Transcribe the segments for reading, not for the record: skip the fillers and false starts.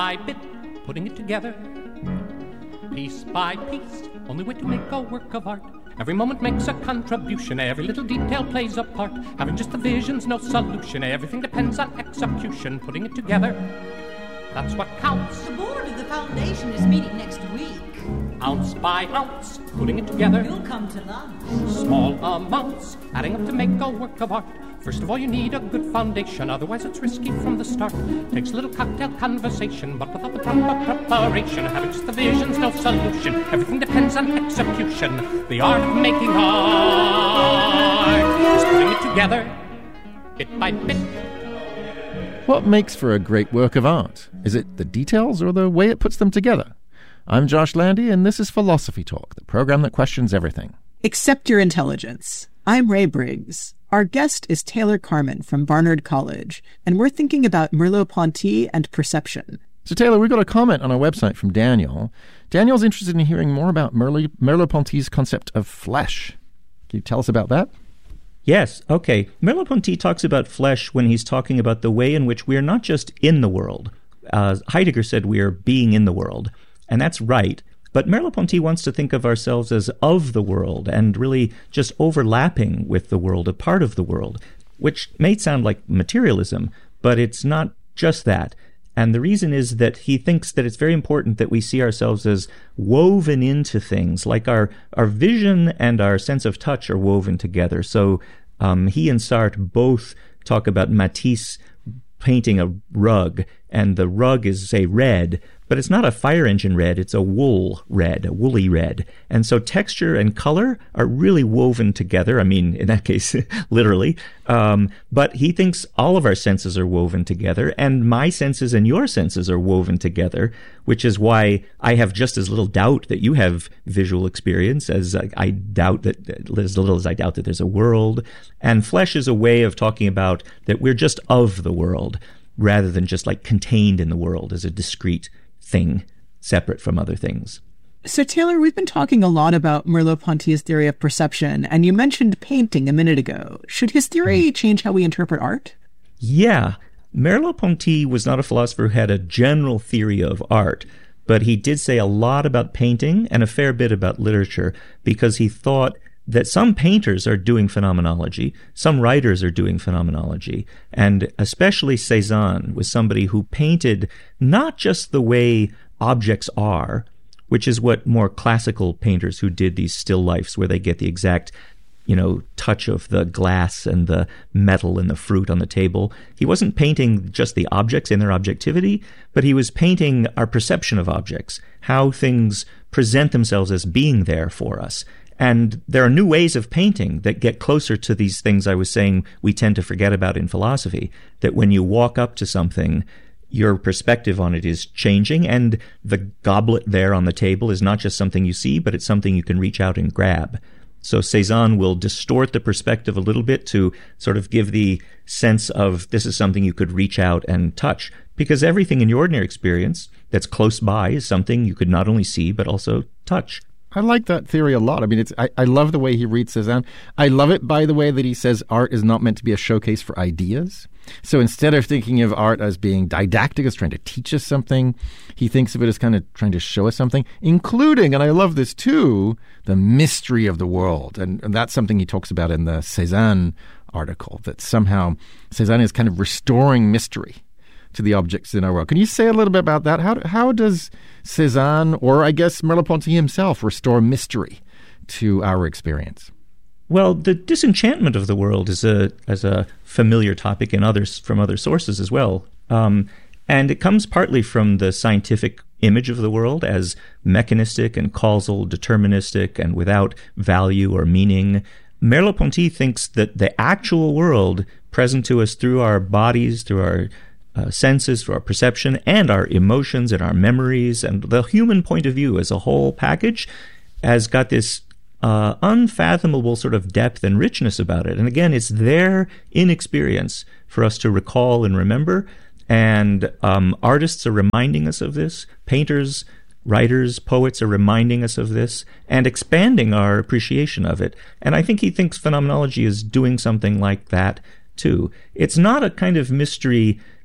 by bit, putting it together, piece by piece, only way to make a work of art. Every moment makes a contribution, every little detail plays a part. Having just the vision's no solution, everything depends on execution. Putting it together, that's what counts. The board of the foundation is meeting next week. Ounce by ounce, putting it together. You'll come to lunch. Small amounts, adding up to make a work of art. First of all, you need a good foundation, otherwise it's risky from the start. Takes a little cocktail conversation, but without the proper preparation, having just the vision's no solution. Everything depends on execution. The art of making art is putting it together, bit by bit. What makes for a great work of art? Is it the details or the way it puts them together? I'm Josh Landy, and this is Philosophy Talk, the program that questions everything. Except your intelligence. I'm Ray Briggs. Our guest is Taylor Carman from Barnard College, and we're thinking about Merleau-Ponty and perception. So, Taylor, we got a comment on our website from Daniel. Daniel's interested in hearing more about Merleau-Ponty's concept of flesh. Can you tell us about that? Yes, okay. Merleau-Ponty talks about flesh when he's talking about the way in which we are not just in the world. Heidegger said we are being in the world, and that's right. But Merleau-Ponty wants to think of ourselves as of the world and really just overlapping with the world, a part of the world, which may sound like materialism, but it's not just that. And the reason is that he thinks that it's very important that we see ourselves as woven into things, like our vision and our sense of touch are woven together. So he and Sartre both talk about Matisse painting a rug, and the rug is, say, red, but it's not a fire engine red, it's a wool red, a woolly red. And so texture and color are really woven together. I mean, in that case, literally. But he thinks all of our senses are woven together, and my senses and your senses are woven together, which is why I have just as little doubt that you have visual experience as I doubt that, as little as I doubt that there's a world. And flesh is a way of talking about that we're just of the world, rather than just like contained in the world as a discrete thing separate from other things. So, Taylor, we've been talking a lot about Merleau-Ponty's theory of perception, and you mentioned painting a minute ago. Should his theory change how we interpret art? Yeah. Merleau-Ponty was not a philosopher who had a general theory of art, but he did say a lot about painting and a fair bit about literature, because he thought that some painters are doing phenomenology, some writers are doing phenomenology, and especially Cézanne was somebody who painted not just the way objects are, which is what more classical painters who did these still lifes where they get the exact, touch of the glass and the metal and the fruit on the table. He wasn't painting just the objects in their objectivity, but he was painting our perception of objects, how things present themselves as being there for us. And there are new ways of painting that get closer to these things I was saying we tend to forget about in philosophy, that when you walk up to something, your perspective on it is changing, and the goblet there on the table is not just something you see, but it's something you can reach out and grab. So Cézanne will distort the perspective a little bit to sort of give the sense of this is something you could reach out and touch, because everything in your ordinary experience that's close by is something you could not only see, but also touch. I like that theory a lot. I mean, I love the way he reads Cézanne. I love it, by the way, that he says art is not meant to be a showcase for ideas. So instead of thinking of art as being didactic, as trying to teach us something, he thinks of it as kind of trying to show us something, including, and I love this too, the mystery of the world. And that's something he talks about in the Cézanne article, that somehow Cézanne is kind of restoring mystery to the objects in our world. Can you say a little bit about that? How does Cézanne, or I guess Merleau-Ponty himself, restore mystery to our experience? Well, the disenchantment of the world is a familiar topic from other sources as well. And it comes partly from the scientific image of the world as mechanistic and causal, deterministic, and without value or meaning. Merleau-Ponty thinks that the actual world present to us through our bodies, through our senses, through our perception, and our emotions and our memories, and the human point of view as a whole package has got this unfathomable sort of depth and richness about it. And again, it's there in experience for us to recall and remember. And artists are reminding us of this. Painters, writers, poets are reminding us of this and expanding our appreciation of it. And I think he thinks phenomenology is doing something like that too. It's not a kind of mystery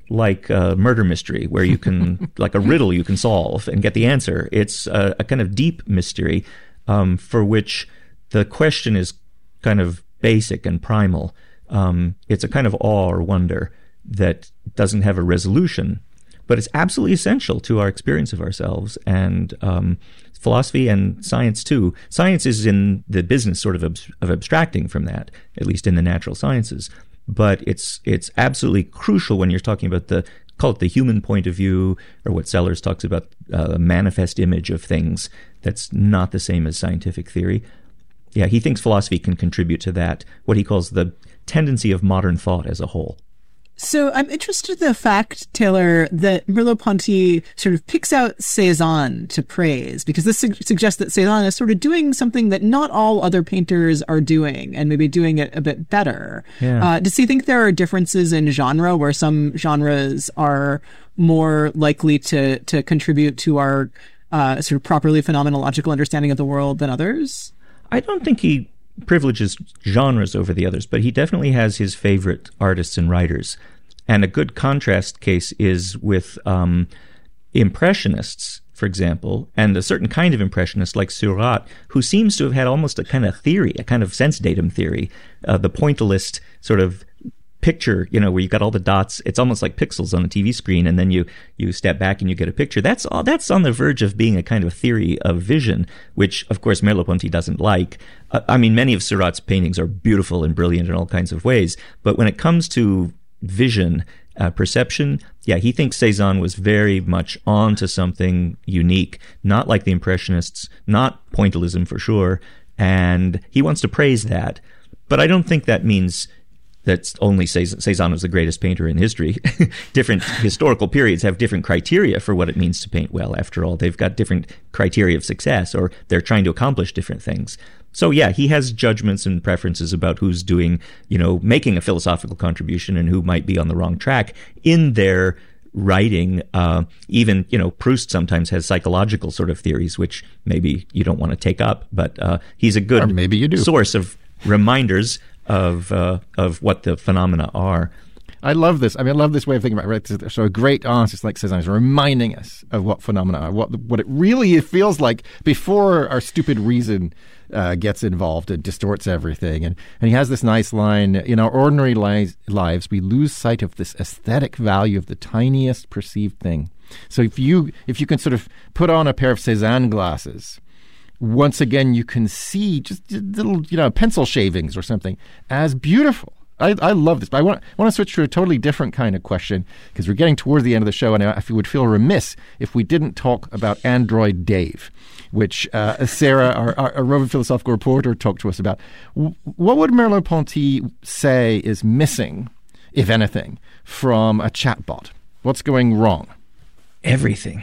like a murder mystery where you can, like a riddle you can solve and get the answer. It's a kind of deep mystery for which the question is kind of basic and primal. It's a kind of awe or wonder that doesn't have a resolution, but it's absolutely essential to our experience of ourselves, and philosophy and science too. Science is in the business sort of abstracting from that, at least in the natural sciences. But it's absolutely crucial when you're talking about call it the human point of view, or what Sellers talks about, a manifest image of things that's not the same as scientific theory. Yeah, he thinks philosophy can contribute to that, what he calls the tendency of modern thought as a whole. So I'm interested in the fact, Taylor, that Merleau-Ponty sort of picks out Cézanne to praise, because this suggests that Cézanne is sort of doing something that not all other painters are doing, and maybe doing it a bit better. Yeah. Does he think there are differences in genre, where some genres are more likely to contribute to our sort of properly phenomenological understanding of the world than others? I don't think he privileges genres over the others, but he definitely has his favorite artists and writers. And a good contrast case is with Impressionists, for example, and a certain kind of Impressionist like Seurat, who seems to have had almost a kind of theory, a kind of sense datum theory, the pointillist sort of picture, where you've got all the dots. It's almost like pixels on a TV screen, and then you step back and you get a picture. That's on the verge of being a kind of theory of vision, which, of course, Merleau-Ponty doesn't like. Many of Seurat's paintings are beautiful and brilliant in all kinds of ways, but when it comes to vision, perception, he thinks Cézanne was very much on to something unique, not like the Impressionists, not pointillism for sure, and he wants to praise that. But I don't think that means that only Cézanne was the greatest painter in history. Different historical periods have different criteria for what it means to paint well. After all, they've got different criteria of success, or they're trying to accomplish different things. So he has judgments and preferences about who's doing, making a philosophical contribution and who might be on the wrong track in their writing. Even, Proust sometimes has psychological sort of theories, which maybe you don't want to take up, but he's a good or maybe you do. Source of reminders of what the phenomena are. I love this. I love this way of thinking about it. Right? So a great artist like Cézanne is reminding us of what phenomena are, what it really feels like before our stupid reason gets involved and distorts everything. And he has this nice line: in our ordinary lives, we lose sight of this aesthetic value of the tiniest perceived thing. So if you can sort of put on a pair of Cézanne glasses, once again, you can see just little, pencil shavings or something as beautiful. I love this, but I want to switch to a totally different kind of question, because we're getting towards the end of the show, and I would feel remiss if we didn't talk about Android Dave, which Sarah, our roving philosophical reporter, talked to us about. What would Merleau-Ponty say is missing, if anything, from a chatbot? What's going wrong? Everything.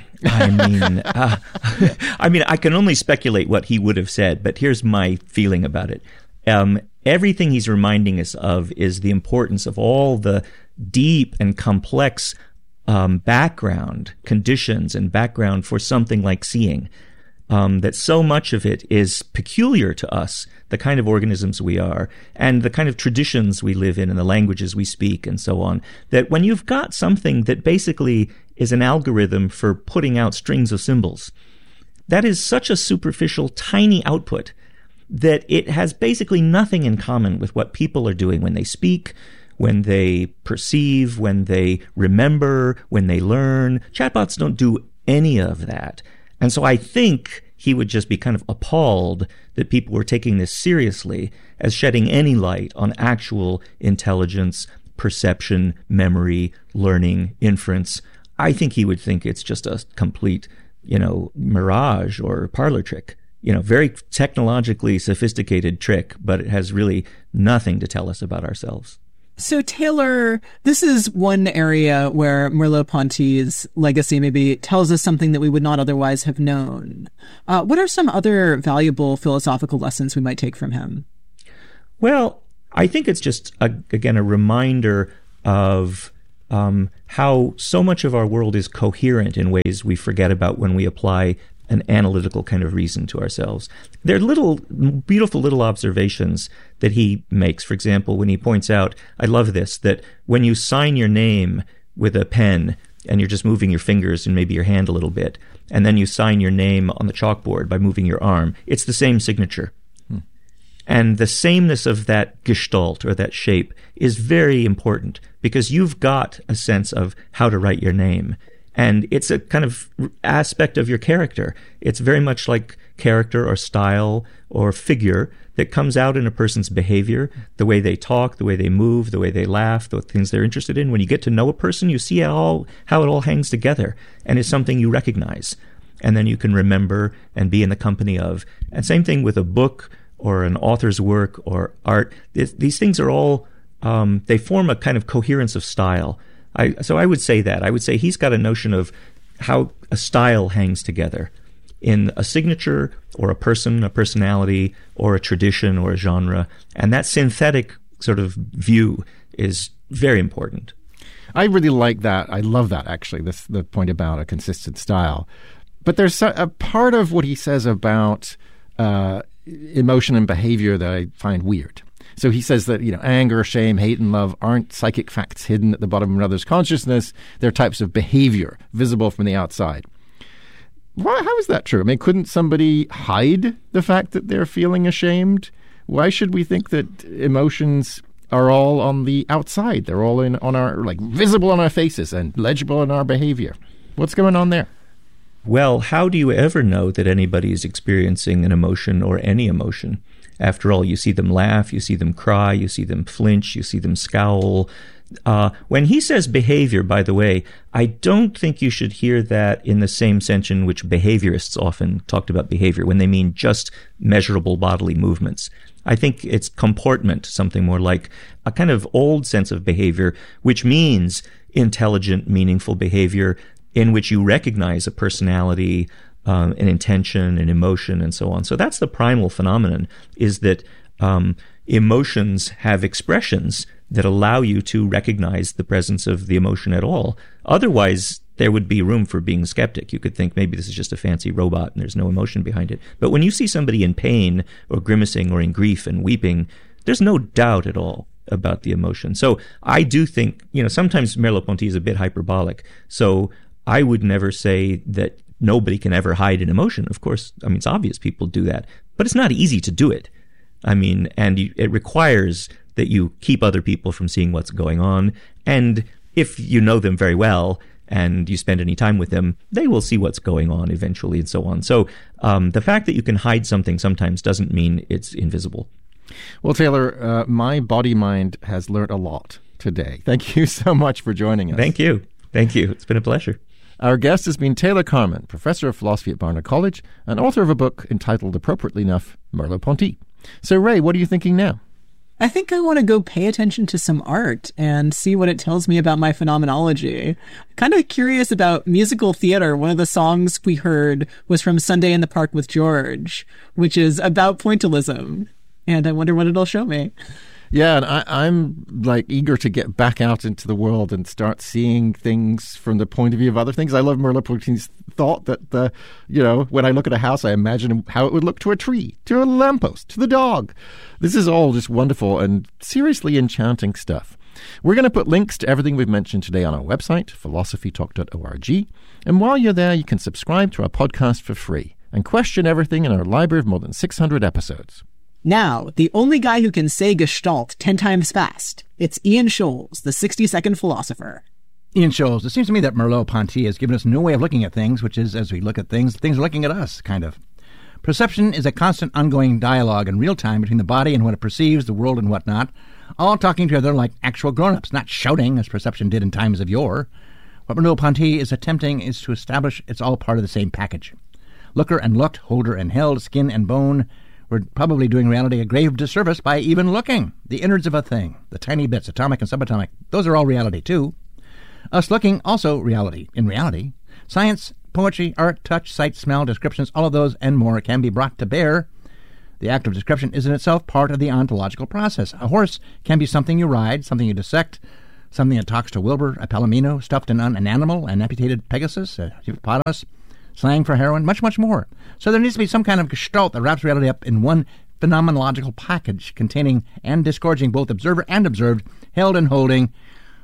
I can only speculate what he would have said, but here's my feeling about it. Everything he's reminding us of is the importance of all the deep and complex background conditions and background for something like seeing. That so much of it is peculiar to us, the kind of organisms we are, and the kind of traditions we live in and the languages we speak and so on, that when you've got something that basically is an algorithm for putting out strings of symbols, that is such a superficial, tiny output that it has basically nothing in common with what people are doing when they speak, when they perceive, when they remember, when they learn. Chatbots don't do any of that. And so I think he would just be kind of appalled that people were taking this seriously as shedding any light on actual intelligence, perception, memory, learning, inference. I think he would think it's just a complete, mirage or parlor trick. Very technologically sophisticated trick, but it has really nothing to tell us about ourselves. So, Taylor, this is one area where Merleau-Ponty's legacy maybe tells us something that we would not otherwise have known. What are some other valuable philosophical lessons we might take from him? Well, I think it's just, again, a reminder of how so much of our world is coherent in ways we forget about when we apply an analytical kind of reason to ourselves. There are beautiful little observations that he makes. For example, when he points out, I love this, that when you sign your name, with a pen, and you're just moving your fingers and maybe your hand a little bit, and then you sign your name on the chalkboard by moving your arm, it's the same signature. And the sameness of that gestalt or that shape is very important because you've got a sense of how to write your name. And it's a kind of aspect of your character. It's very much like character or style or figure that comes out in a person's behavior, the way they talk, the way they move, the way they laugh, the things they're interested in. When you get to know a person, you see how it all hangs together and is something you recognize. And then you can remember and be in the company of. And same thing with a book or an author's work or art. These things are all, they form a kind of coherence of style. So I would say that. I would say he's got a notion of how a style hangs together in a signature or a person, a personality, or a tradition or a genre. And that synthetic sort of view is very important. I really like that. I love that, actually, the point about a consistent style. But there's a part of what he says about emotion and behavior that I find weird. So he says that, anger, shame, hate, and love aren't psychic facts hidden at the bottom of another's consciousness. They're types of behavior visible from the outside. How is that true? I mean, couldn't somebody hide the fact that they're feeling ashamed? Why should we think that emotions are all on the outside? They're all on our, visible on our faces and legible in our behavior. What's going on there? Well, how do you ever know that anybody is experiencing an emotion or any emotion? After all, you see them laugh, you see them cry, you see them flinch, you see them scowl. When he says behavior, by the way, I don't think you should hear that in the same sense in which behaviorists often talked about behavior, when they mean just measurable bodily movements. I think it's comportment, something more like a kind of old sense of behavior, which means intelligent, meaningful behavior in which you recognize a personality, an intention, an emotion, and so on. So that's the primal phenomenon, is that emotions have expressions that allow you to recognize the presence of the emotion at all. Otherwise, there would be room for being skeptic. You could think maybe this is just a fancy robot and there's no emotion behind it. But when you see somebody in pain or grimacing or in grief and weeping, there's no doubt at all about the emotion. So I do think, sometimes Merleau-Ponty is a bit hyperbolic. So I would never say that nobody can ever hide an emotion. Of course, it's obvious people do that, but it's not easy to do it. It requires that you keep other people from seeing what's going on. And if you know them very well and you spend any time with them, they will see what's going on eventually and so on. So the fact that you can hide something sometimes doesn't mean it's invisible. Well, Taylor, my body mind has learned a lot today. Thank you so much for joining us. Thank you. It's been a pleasure. Our guest has been Taylor Carman, professor of philosophy at Barnard College and author of a book entitled, appropriately enough, Merleau-Ponty. So, Ray, what are you thinking now? I think I want to go pay attention to some art and see what it tells me about my phenomenology. Kind of curious about musical theater. One of the songs we heard was from Sunday in the Park with George, which is about pointillism. And I wonder what it'll show me. Yeah, and I'm eager to get back out into the world and start seeing things from the point of view of other things. I love Merleau-Ponty's thought that when I look at a house, I imagine how it would look to a tree, to a lamppost, to the dog. This is all just wonderful and seriously enchanting stuff. We're going to put links to everything we've mentioned today on our website, philosophytalk.org. And while you're there, you can subscribe to our podcast for free and question everything in our library of more than 600 episodes. Now, the only guy who can say Gestalt 10 times fast. It's Ian Scholes, the 60-second philosopher. Ian Scholes, it seems to me that Merleau-Ponty has given us a new way of looking at things, which is, as we look at things are looking at us, kind of. Perception is a constant ongoing dialogue in real time between the body and what it perceives, the world and whatnot, all talking together like actual grown-ups, not shouting as perception did in times of yore. What Merleau-Ponty is attempting is to establish it's all part of the same package. Looker and looked, holder and held, skin and bone. We're probably doing reality a grave disservice by even looking. The innards of a thing, the tiny bits, atomic and subatomic, those are all reality too. Us looking, also reality. In reality, science, poetry, art, touch, sight, smell, descriptions, all of those and more can be brought to bear. The act of description is in itself part of the ontological process. A horse can be something you ride, something you dissect, something that talks to Wilbur, a palomino, stuffed in an animal, an amputated Pegasus, a hippopotamus, slang for heroin, much, much more. So there needs to be some kind of gestalt that wraps reality up in one phenomenological package containing and disgorging both observer and observed, held and holding,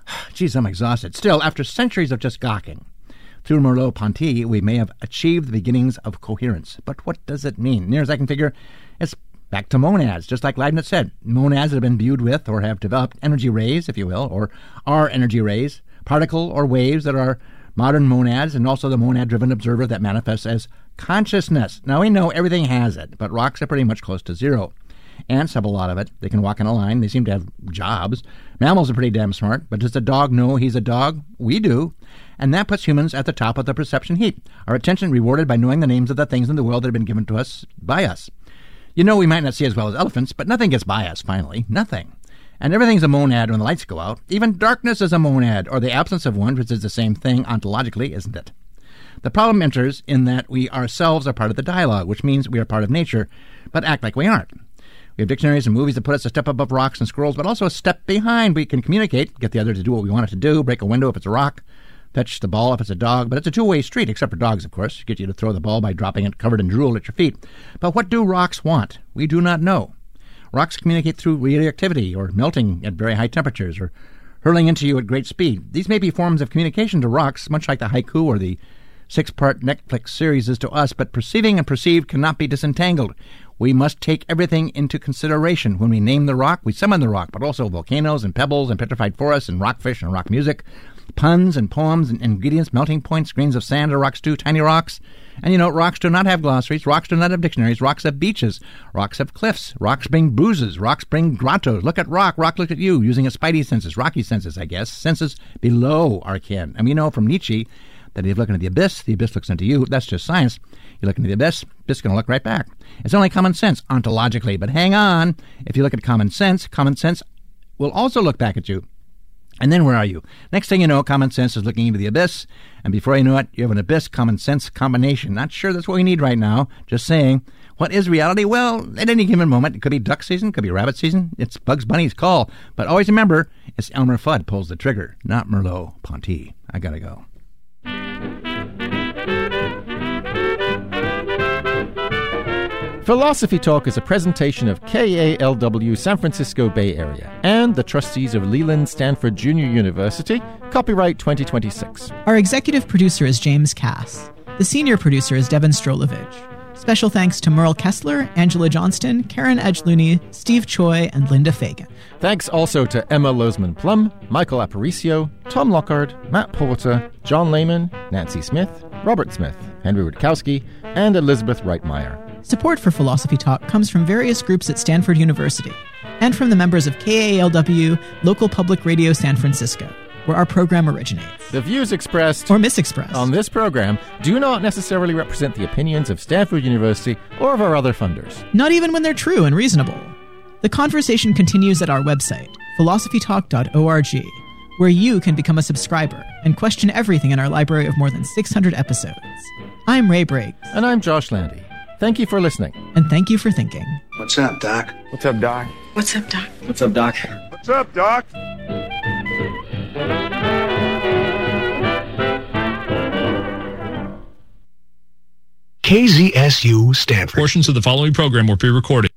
Geez, I'm exhausted. Still, after centuries of just gawking, through Merleau-Ponty, we may have achieved the beginnings of coherence. But what does it mean? Near as I can figure, it's back to monads, just like Leibniz said. Monads that have been imbued with or have developed energy rays, if you will, or are energy rays, particle or waves that are modern monads, and also the monad-driven observer that manifests as consciousness. Now, we know everything has it, but rocks are pretty much close to zero. Ants have a lot of it. They can walk in a line. They seem to have jobs. Mammals are pretty damn smart, but does the dog know he's a dog? We do. And that puts humans at the top of the perception heap. Our attention rewarded by knowing the names of the things in the world that have been given to us by us. You know, we might not see as well as elephants, but nothing gets by us, finally. Nothing. And everything's a monad when the lights go out. Even darkness is a monad, or the absence of one, which is the same thing ontologically, isn't it? The problem enters in that we ourselves are part of the dialogue, which means we are part of nature, but act like we aren't. We have dictionaries and movies that put us a step above rocks and squirrels, but also a step behind. We can communicate, get the other to do what we want it to do, break a window if it's a rock, fetch the ball if it's a dog, but it's a two-way street, except for dogs, of course. Get you to throw the ball by dropping it covered in drool at your feet. But what do rocks want? We do not know. Rocks communicate through radioactivity, or melting at very high temperatures, or hurling into you at great speed. These may be forms of communication to rocks, much like the haiku or the 6-part Netflix series is to us, but perceiving and perceived cannot be disentangled. We must take everything into consideration. When we name the rock, we summon the rock, but also volcanoes and pebbles and petrified forests and rockfish and rock music, puns and poems and ingredients, melting points, grains of sand or rocks too, tiny rocks. And you know, rocks do not have glossaries, rocks do not have dictionaries, rocks have beaches, rocks have cliffs, rocks bring bruises, rocks bring grottos. Look at rock looked at you, using its spidey senses, rocky senses, I guess, senses below our kin. And we know from Nietzsche that if you look into the abyss looks into you. That's just science. You look into the abyss is going to look right back. It's only common sense, ontologically. But hang on. If you look at common sense will also look back at you. And then where are you? Next thing you know, common sense is looking into the abyss. And before you know it, you have an abyss-common sense combination. Not sure that's what we need right now. Just saying. What is reality? Well, at any given moment, it could be duck season, could be rabbit season. It's Bugs Bunny's call. But always remember, it's Elmer Fudd pulls the trigger, not Merleau-Ponty. I gotta go. Philosophy Talk is a presentation of KALW San Francisco Bay Area and the trustees of Leland Stanford Junior University, copyright 2026. Our executive producer is James Cass. The senior producer is Devin Strolovich. Special thanks to Merle Kessler, Angela Johnston, Karen Edge-Looney, Steve Choi, and Linda Fagan. Thanks also to Emma Lozman-Plum, Michael Aparicio, Tom Lockhart, Matt Porter, John Lehman, Nancy Smith, Robert Smith, Henry Rutkowski, and Elizabeth Reitmeyer. Support for Philosophy Talk comes from various groups at Stanford University and from the members of KALW, Local Public Radio San Francisco, where our program originates. The views expressed or misexpressed on this program do not necessarily represent the opinions of Stanford University or of our other funders. Not even when they're true and reasonable. The conversation continues at our website, philosophytalk.org, where you can become a subscriber and question everything in our library of more than 600 episodes. I'm Ray Briggs. And I'm Josh Landy. Thank you for listening. And thank you for thinking. What's up, Doc? What's up, Doc? What's up, Doc? What's up, Doc? What's up, Doc? KZSU Stanford. Portions of the following program were pre-recorded.